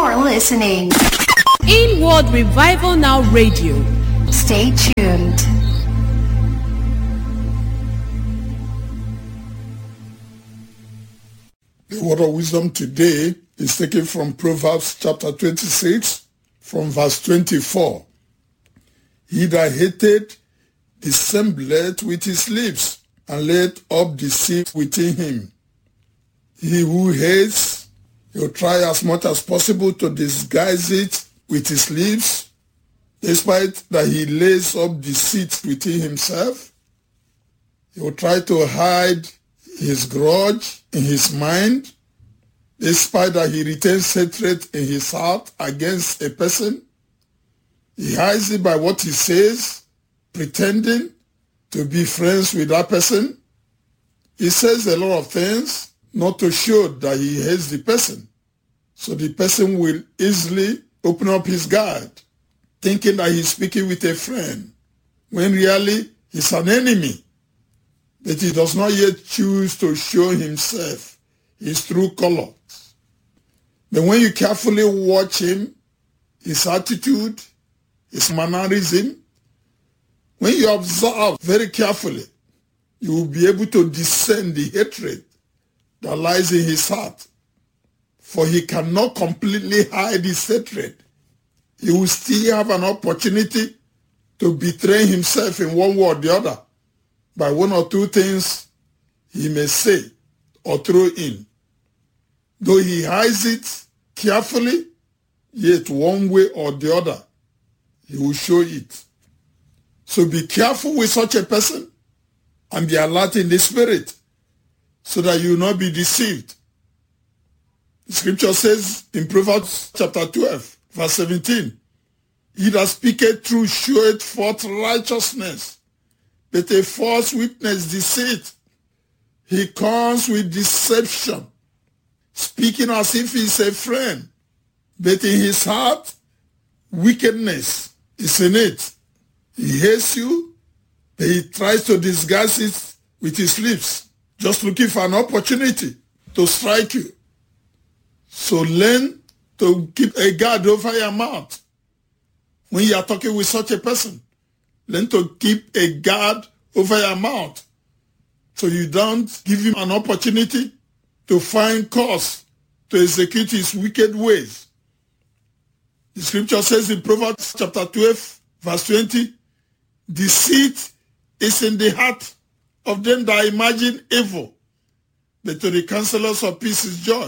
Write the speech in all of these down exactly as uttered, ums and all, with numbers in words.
You're listening. Inward Revival Now Radio. Stay tuned. The word of wisdom today is taken from Proverbs chapter twenty-six, from verse twenty-four. He that hated dissembleth with his lips, and laid up deceit within him. He who hates, he'll try as much as possible to disguise it with his lips, despite that he lays up deceit within himself. He will try to hide his grudge in his mind, despite that he retains hatred in his heart against a person. He hides it by what he says, pretending to be friends with that person. He says a lot of things not to show that he hates the person. So the person will easily open up his guard, thinking that he's speaking with a friend, when really he's an enemy. That he does not yet choose to show himself his true colors. But when you carefully watch him, his attitude, his mannerism, when you observe very carefully, you will be able to discern the hatred that lies in his heart. For he cannot completely hide his hatred. He will still have an opportunity to betray himself in one way or the other by one or two things he may say or throw in. Though he hides it carefully, yet one way or the other, he will show it. So be careful with such a person and be alert in the spirit so that you will not be deceived. The scripture says in Proverbs chapter twelve, verse seventeen, he that speaketh truth showeth forth righteousness, but a false witness deceit. He comes with deception, speaking as if he is a friend, but in his heart, wickedness is in it. He hates you, but he tries to disguise it with his lips, just looking for an opportunity to strike you. So learn to keep a guard over your mouth. When you are talking with such a person, learn to keep a guard over your mouth so you don't give him an opportunity to find cause to execute his wicked ways. The scripture says in Proverbs chapter twelve, verse twenty, deceit is in the heart of them that imagine evil, but to the counselors of peace is joy.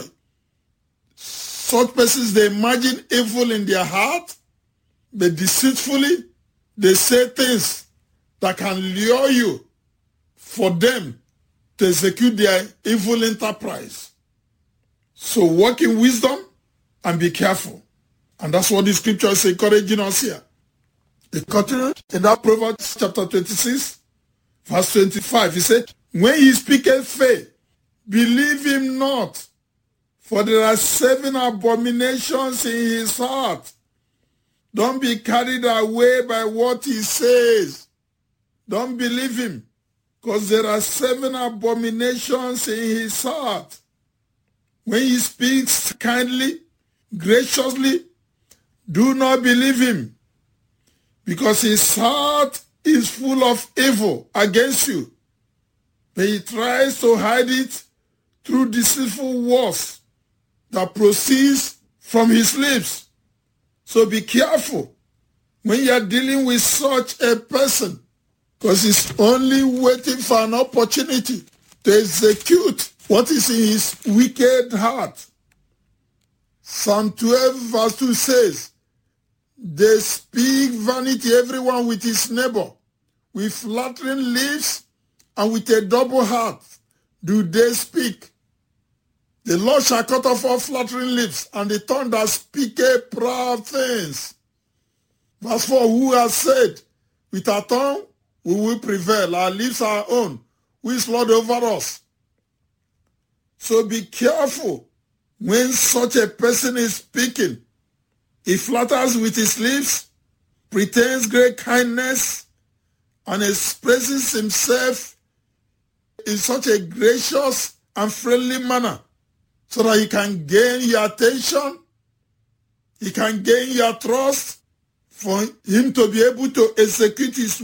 Such persons, they imagine evil in their heart, but deceitfully they say things that can lure you for them to execute their evil enterprise. So walk in wisdom and be careful. And that's what the scripture is encouraging us here. It continued in that Proverbs chapter twenty-six, verse twenty-five. He said, when he speaketh faith, believe him not, for there are seven abominations in his heart. Don't be carried away by what he says. Don't believe him, because there are seven abominations in his heart. When he speaks kindly, graciously, do not believe him, because his heart is full of evil against you. But he tries to hide it through deceitful words that proceeds from his lips. So be careful when you are dealing with such a person, because he's only waiting for an opportunity to execute what is in his wicked heart. Psalm twelve verse two says, they speak vanity everyone with his neighbor, with flattering lips and with a double heart do they speak. The Lord shall cut off all flattering lips, and the tongue that speaketh proud things. Verse four, who has said, with our tongue we will prevail, our lips are our own, who is Lord over us. So be careful when such a person is speaking. He flatters with his lips, pretends great kindness, and expresses himself in such a gracious and friendly manner, so that he can gain your attention He can gain your trust for him to be able to execute his